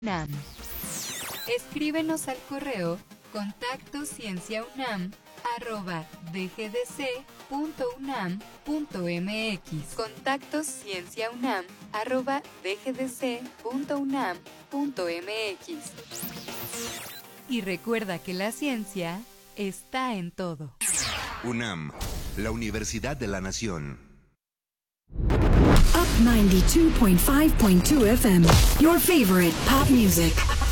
UNAM. Escríbenos al correo contactoscienciaunam@dgdc.unam.mx. contactoscienciaunam@dgdc.unam.mx. Y recuerda que la ciencia está en todo. UNAM, la Universidad de la Nación. Up 92.5.2 FM, your favorite pop music.